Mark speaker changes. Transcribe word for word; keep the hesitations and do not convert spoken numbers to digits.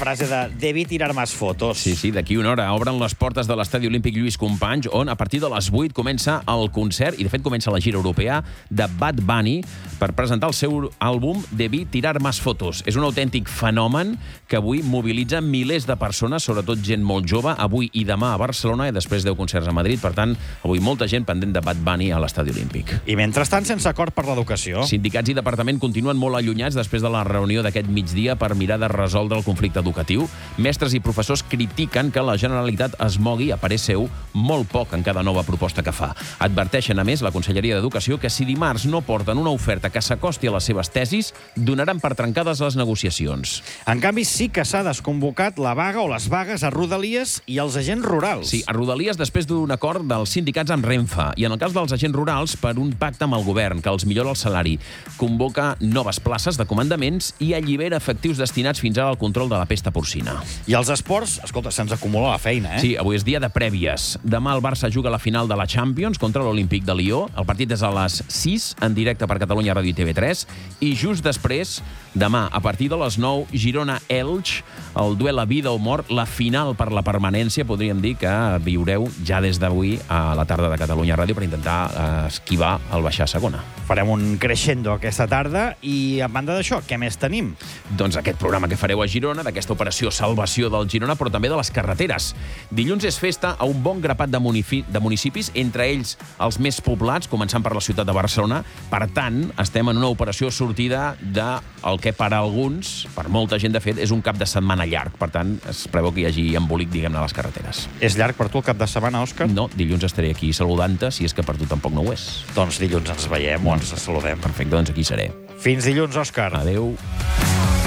Speaker 1: frase de «debí tirar más fotos».
Speaker 2: Sí, sí, d'aquí una hora obren les portes de l'Estadi Olímpic Lluís Companys, on a partir de les vuit comença el concert, i de fet comença la gira europea, de Bad Bunny, per presentar el seu àlbum «Debí tirar más fotos». És un autèntic fenomen que avui mobilitza milers de persones, sobretot gent molt jove, avui i demà a Barcelona, i després deu concerts a Madrid. Per tant, avui molta gent pendent de Bad Bunny a l'Estadi Olímpic.
Speaker 1: I mentrestant, sense acord per l'educació.
Speaker 2: Sindicats i departament continuen molt allunyats després de la reunió d'aquest migdia per mirar de resoldre el conflicte educatiu. Mestres i professors critiquen que la Generalitat es mogui, a parer seu, molt poc en cada nova proposta que fa. Adverteixen, a més, la Conselleria d'Educació que si dimarts no porten una oferta que s'acosti a les seves tesis, donaran per trencades les negociacions.
Speaker 1: En canvi, sí que s'ha desconvocat la vaga o les vagues a Rodalies i als agents rurals.
Speaker 2: Sí, a Rodalies després d'un acord dels sindicats amb Renfe i en el cas dels agents rurals per un pacte amb el govern que els millora el salari. Convoca noves places de comandaments i allibera efectius destinats fins ara al control de la pesta porcina.
Speaker 1: I els esports, escolta, se'ns acumula la feina, eh?
Speaker 2: Sí, avui és dia de prèvies. Demà el Barça juga la final de la Champions contra l'Olímpic de Lió. El partit és a les sis, en directe per Catalunya Ràdio i T V tres. I just després, demà, a partir de les nou, Girona-Elx, el duel a vida o mort, la final per la permanència, podríem dir que viureu ja des d'avui a la tarda de Catalunya Ràdio per intentar eh, esquivar el baixar a segona.
Speaker 1: Farem un crescendo aquesta tarda i, a banda d'això, què més tenim?
Speaker 2: Doncs aquest programa que fareu a Girona, d'aquesta operació salvació del Girona, però també de les carreteres. Dilluns és festa a un bon grapat de, de municipis, entre ells els més poblats, començant per la ciutat de Barcelona. Per tant, estem en una operació sortida del que per a alguns, per molta gent de fet, és un cap de setmana llarg. Per tant, es preveu que hi hagi embolic, diguem-ne, a les carreteres.
Speaker 1: És llarg per tu el cap de setmana, Òscar?
Speaker 2: No, dilluns estaré aquí saludant-te, si és que per tu tampoc no ho és.
Speaker 1: Doncs dilluns ens veiem o ens saludem.
Speaker 2: Perfecte, doncs aquí seré.
Speaker 1: Fins dilluns, Òscar.
Speaker 2: Adéu.